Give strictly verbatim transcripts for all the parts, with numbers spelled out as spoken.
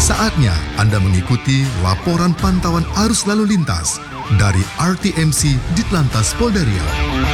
Saatnya Anda mengikuti laporan pantauan arus lalu lintas dari R T M C Ditlantas Polda Riau.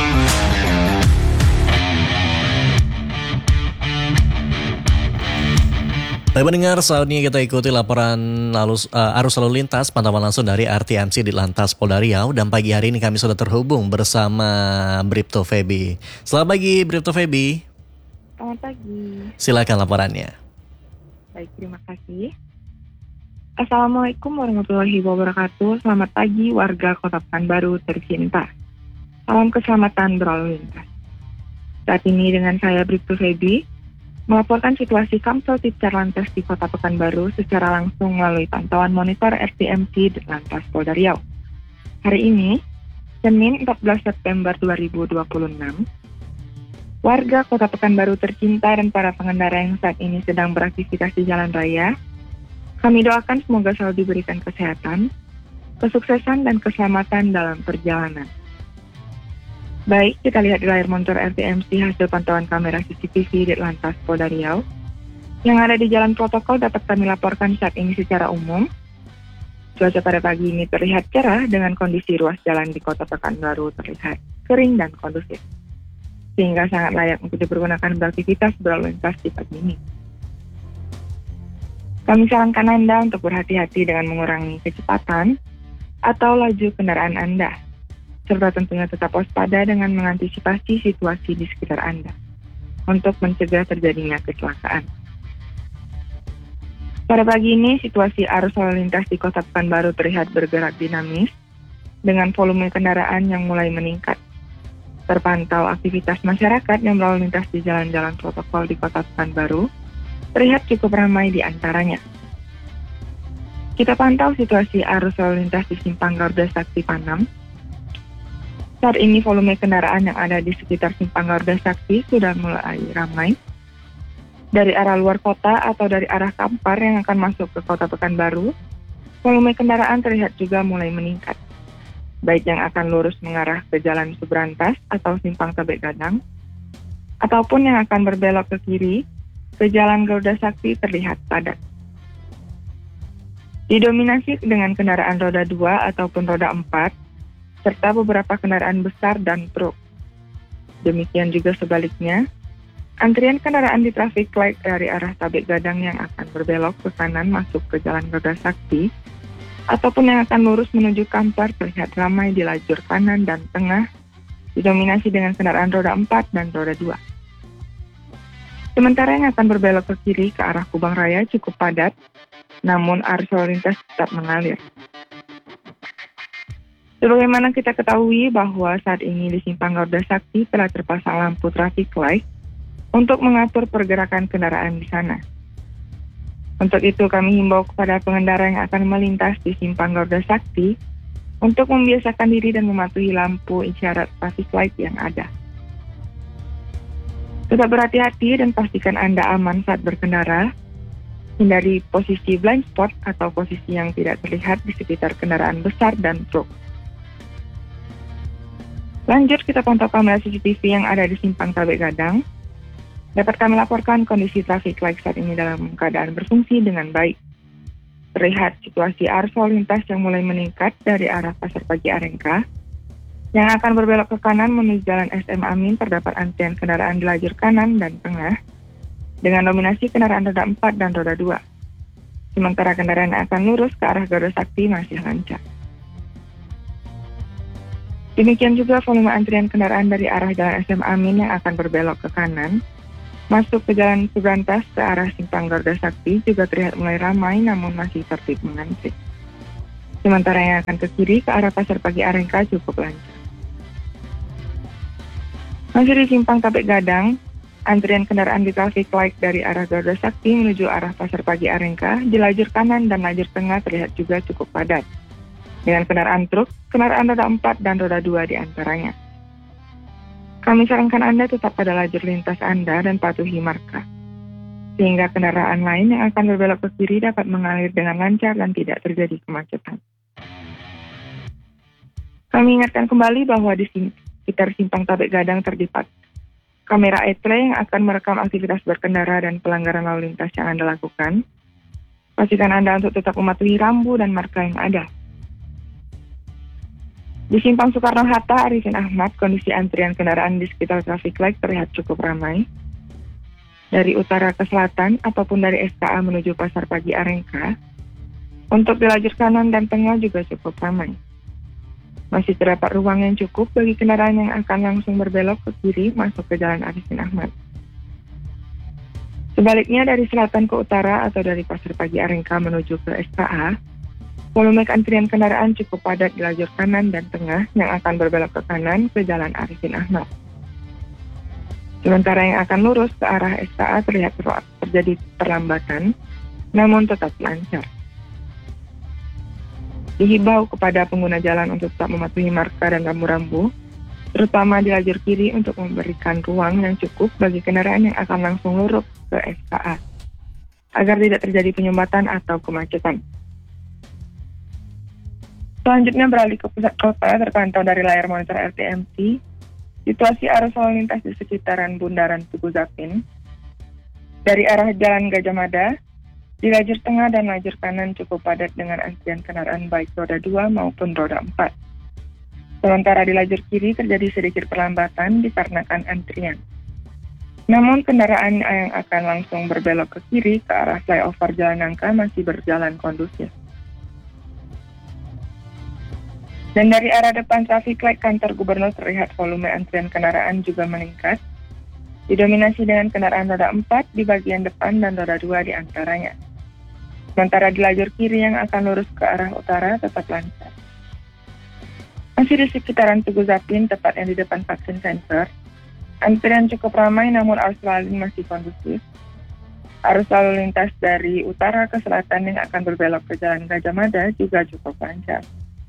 Baik pendengar, saatnya kita ikuti laporan lalu, uh, arus lalu lintas pantauan langsung dari R T M C Ditlantas Polda Riau. Dan pagi hari ini kami sudah terhubung bersama Bribtu Feby. Selamat pagi Bribtu Feby. Selamat pagi. Silakan laporannya. Baik, terima kasih. Assalamualaikum warahmatullahi wabarakatuh. Selamat pagi warga Kota Pekanbaru tercinta. Salam keselamatan berlalu lintas. Saat ini dengan saya Bribtu Feby melaporkan situasi Kamsel Ditlantas di Kota Pekanbaru secara langsung melalui pantauan monitor R T M C Ditlantas Polda Riau. Hari ini, Senin empat belas September dua ribu dua puluh enam, warga Kota Pekanbaru tercinta dan para pengendara yang saat ini sedang beraktivitas di jalan raya, kami doakan semoga selalu diberikan kesehatan, kesuksesan, dan keselamatan dalam perjalanan. Baik, kita lihat di layar monitor R T M C hasil pantauan kamera C C T V Ditlantas Polda Riau. Yang ada di jalan protokol dapat kami laporkan saat ini secara umum. Cuaca pada pagi ini terlihat cerah dengan kondisi ruas jalan di Kota Pekanbaru terlihat kering dan kondusif, sehingga sangat layak untuk dipergunakan beraktivitas berlalu lintas di pagi ini. Kami sarankan Anda untuk berhati-hati dengan mengurangi kecepatan atau laju kendaraan Anda, serta tentunya tetap waspada dengan mengantisipasi situasi di sekitar Anda untuk mencegah terjadinya kecelakaan. Pada pagi ini, situasi arus lalu lintas di Kota Pekanbaru terlihat bergerak dinamis dengan volume kendaraan yang mulai meningkat. Terpantau aktivitas masyarakat yang berlalu lintas di jalan-jalan protokol di Kota Pekanbaru terlihat cukup ramai di antaranya. Kita pantau situasi arus lalu lintas di Simpang Garuda Sakti Panam. Saat ini volume kendaraan yang ada di sekitar Simpang Garuda Sakti sudah mulai ramai. Dari arah luar kota atau dari arah Kampar yang akan masuk ke Kota Pekanbaru, volume kendaraan terlihat juga mulai meningkat. Baik yang akan lurus mengarah ke Jalan Subrantas atau Simpang Tabek Gadang, ataupun yang akan berbelok ke kiri ke Jalan Garuda Sakti terlihat padat. Didominasi dengan kendaraan roda dua ataupun roda empat, serta beberapa kendaraan besar dan truk. Demikian juga sebaliknya, antrian kendaraan di traffic light dari arah Tabek Gadang yang akan berbelok ke kanan masuk ke Jalan Garuda Sakti, ataupun yang akan lurus menuju Kampar terlihat ramai di lajur kanan dan tengah, didominasi dengan kendaraan roda empat dan roda dua. Sementara yang akan berbelok ke kiri ke arah Kubang Raya cukup padat, namun arus lalu lintas tetap mengalir. Sebagaimana kita ketahui bahwa saat ini di Simpang Garuda Sakti telah terpasang lampu traffic light untuk mengatur pergerakan kendaraan di sana. Untuk itu kami himbau kepada pengendara yang akan melintas di Simpang Garuda Sakti untuk membiasakan diri dan mematuhi lampu isyarat traffic light yang ada. Tetap berhati-hati dan pastikan Anda aman saat berkendara. Hindari posisi blind spot atau posisi yang tidak terlihat di sekitar kendaraan besar dan truk. Lanjut kita pantau kamera C C T V yang ada di Simpang Tabek Gadang. Dapat kami laporkan kondisi traffic light saat ini dalam keadaan berfungsi dengan baik. Terlihat situasi arus lalu lintas yang mulai meningkat dari arah Pasar Pagi Arengka. Yang akan berbelok ke kanan menuju Jalan S M Amin terdapat antrian kendaraan di lajur kanan dan tengah dengan dominasi kendaraan roda empat dan roda dua. Sementara kendaraan yang akan lurus ke arah Garuda Sakti masih lancar. Demikian juga volume antrian kendaraan dari arah Jalan S M Amin yang akan berbelok ke kanan masuk ke Jalan Subrantas ke arah Simpang Garuda Sakti juga terlihat mulai ramai namun masih tertib mengantri. Sementara yang akan ke kiri ke arah Pasar Pagi Arengka cukup lancar. Masih di Simpang Tabek Gadang, antrian kendaraan di traffic light dari arah Garuda Sakti menuju arah Pasar Pagi Arengka di lajur kanan dan lajur tengah terlihat juga cukup padat, dengan kendaraan truk, kendaraan roda empat dan roda dua di antaranya. Kami sarankan Anda tetap pada lajur lintas Anda dan patuhi marka, sehingga kendaraan lain yang akan berbelok ke kiri dapat mengalir dengan lancar dan tidak terjadi kemacetan. Kami ingatkan kembali bahwa di sekitar Simpang Tabek Gadang terdapat kamera etle yang akan merekam aktivitas berkendara dan pelanggaran lalu lintas yang Anda lakukan. Pastikan Anda untuk tetap mematuhi rambu dan marka yang ada. Di Simpang Soekarno-Hatta, Arifin Ahmad, kondisi antrian kendaraan di sekitar traffic light terlihat cukup ramai. Dari utara ke selatan ataupun dari S K A menuju Pasar Pagi Arengka, untuk di lajur kanan dan tengah juga cukup ramai. Masih terdapat ruang yang cukup bagi kendaraan yang akan langsung berbelok ke kiri masuk ke Jalan Arifin Ahmad. Sebaliknya dari selatan ke utara atau dari Pasar Pagi Arengka menuju ke S K A, volume antrian kendaraan cukup padat di lajur kanan dan tengah yang akan berbelok ke kanan ke Jalan Arifin Ahmad. Sementara yang akan lurus ke arah S K A terlihat terjadi perlambatan, namun tetap lancar. Dihimbau kepada pengguna jalan untuk tetap mematuhi marka dan rambu-rambu, terutama di lajur kiri untuk memberikan ruang yang cukup bagi kendaraan yang akan langsung lurus ke S K A, agar tidak terjadi penyumbatan atau kemacetan. Selanjutnya beralih ke pusat kota, terpantau dari layar monitor R T M C, situasi arus lalu lintas di sekitaran Bundaran Tugu Zapin. Dari arah Jalan Gajah Mada, di lajur tengah dan lajur kanan cukup padat dengan antrian kendaraan baik roda dua maupun roda empat. Sementara di lajur kiri terjadi sedikit perlambatan dikarenakan antrian. Namun kendaraan yang akan langsung berbelok ke kiri ke arah flyover Jalan Nangka masih berjalan kondusif. Dan dari arah depan traffic light kantor gubernur terlihat volume antrian kendaraan juga meningkat, didominasi dengan kendaraan roda empat di bagian depan dan roda dua di antaranya. Sementara di lajur kiri yang akan lurus ke arah utara tetap lancar. Masih di sekitaran Tugu Zapin, tepatnya di depan vaksin center, antrian cukup ramai namun arus lalu masih kondusif. Arus lalu lintas dari utara ke selatan yang akan berbelok ke Jalan Gajah Mada juga cukup lancar.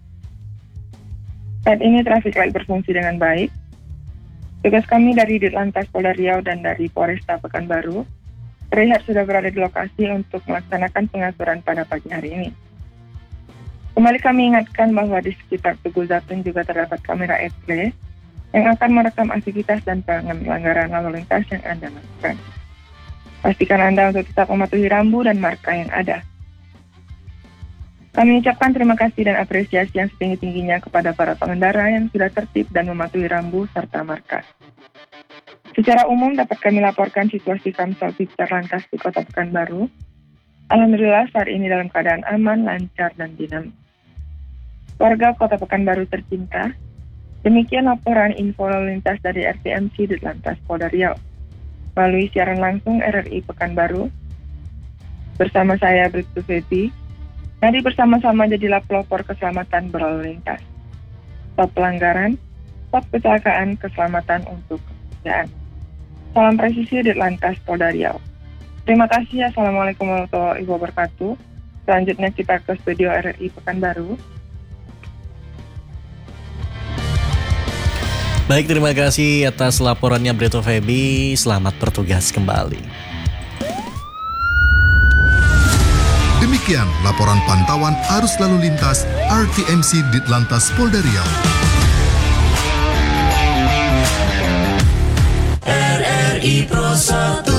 Saat ini traffic light berfungsi dengan baik. Tugas kami dari Ditlantas Polda Riau dan dari Polresta Pekanbaru terlihat sudah berada di lokasi untuk melaksanakan pengaturan pada pagi hari ini. Kembali kami ingatkan bahwa di sekitar Tugu Zapin juga terdapat kamera E T L yang akan merekam aktivitas dan pelanggaran lalu lintas yang Anda lakukan. Pastikan Anda untuk tetap mematuhi rambu dan marka yang ada. Kami ucapkan terima kasih dan apresiasi yang setinggi-tingginya kepada para pengendara yang sudah tertib dan mematuhi rambu serta marka. Secara umum dapat kami laporkan situasi Kamsel Picter Lantas di Kota Pekanbaru. Alhamdulillah saat ini dalam keadaan aman, lancar, dan dinamis. Warga Kota Pekanbaru tercinta, demikian laporan info lalu lintas dari R T M C Ditlantas Polda Riau melalui siaran langsung R R I Pekanbaru. Bersama saya Bribtu Febi. Mari bersama-sama jadilah pelopor keselamatan berlalu lintas. Stop pelanggaran, stop kecelakaan, keselamatan untuk kebahagiaan. Salam presisi Ditlantas Polda Riau. Terima kasih. Assalamualaikum warahmatullahi wabarakatuh. Selanjutnya kita ke studio R R I Pekanbaru. Baik, terima kasih atas laporannya Brito Febi. Selamat bertugas kembali. Demikian laporan pantauan arus lalu lintas R T M C Ditlantas Polda Riau. R R I Pro satu.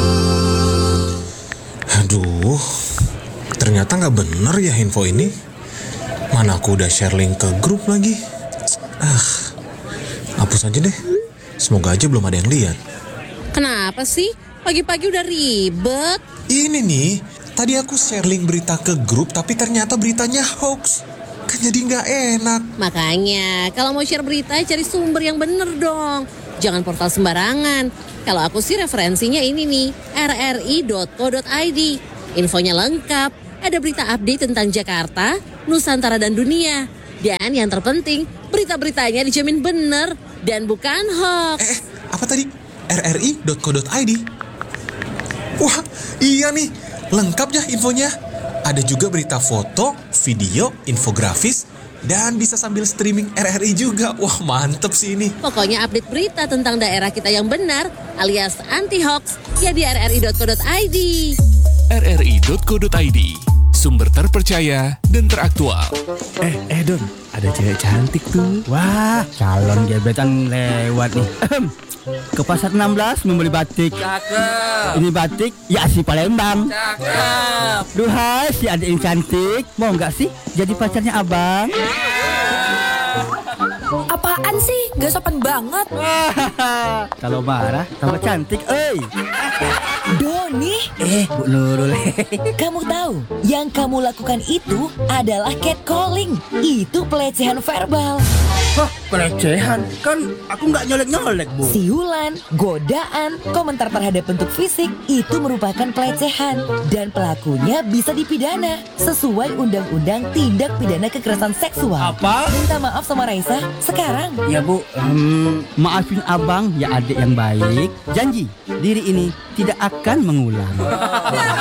Aduh, ternyata nggak bener ya info ini. Mana aku udah share link ke grup lagi. Ah, hapus aja deh. Semoga aja belum ada yang lihat. Kenapa sih? Pagi-pagi udah ribet. Ini nih, tadi aku share link berita ke grup tapi ternyata beritanya hoax. Kan jadi nggak enak. Makanya, kalau mau share berita cari sumber yang bener dong. Jangan portal sembarangan. Kalau aku sih referensinya ini nih, r r i dot co dot i d. Infonya lengkap, ada berita update tentang Jakarta, Nusantara dan dunia. Dan yang terpenting, berita-beritanya dijamin bener dan bukan hoax. Eh, apa tadi? r r i dot co dot i d. Wah, iya nih, lengkap ya infonya. Ada juga berita foto, video, infografis, dan bisa sambil streaming R R I juga. Wah, mantep sih ini. Pokoknya update berita tentang daerah kita yang benar alias anti-hoax ya di r r i dot co dot i d. r r i dot co dot i d, sumber terpercaya dan teraktual. Eh, eh Don, ada cewek cantik tuh. Wah, calon gebetan lewat nih. Ke pasar enam belas membeli batik. Cakep. Ini batik ya asli Palembang. Cakep. Duhai si adik yang cantik, mau nggak sih jadi pacarnya abang? Apaan sih? Gak sopan banget. Kalau marah tambah cantik, eh. Doni, Eh, Bu Nurul. kamu tahu yang kamu lakukan itu adalah catcalling. Itu pelecehan verbal. Hah, pelecehan? Kan aku nggak nyolek-nyolek, Bu. Siulan, godaan, komentar terhadap bentuk fisik itu merupakan pelecehan dan pelakunya bisa dipidana sesuai Undang-Undang Tindak Pidana Kekerasan Seksual. Apa? Minta maaf sama Raisa sekarang. Ya, Bu. Hmm, maafin abang ya adik yang baik. Janji, diri ini tidak akan mengulang.